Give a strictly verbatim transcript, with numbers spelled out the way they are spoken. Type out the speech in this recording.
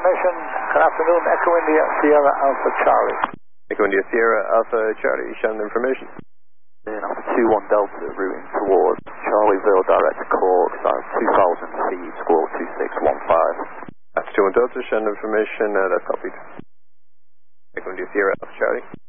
information. Good afternoon, Echo India, Sierra Alpha Charlie. Echo India, Sierra Alpha Charlie, Shannon information. In Alpha two one Delta, routing towards Charlieville, direct to Cork, size two thousand feet, squawk two six one five. That's two one Delta, Shannon information, uh, that's copied. Echo India, Sierra Alpha Charlie.